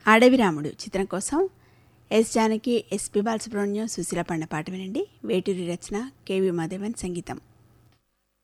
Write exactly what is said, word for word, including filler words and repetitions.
అడవిరాముడు చిత్రం కోసం yes Janaki, SP Balasubrahmanyam, Susheela పాడిన పాట వినండి. వేటూరి రచన, కెవి మాధవన్ సంగీతం.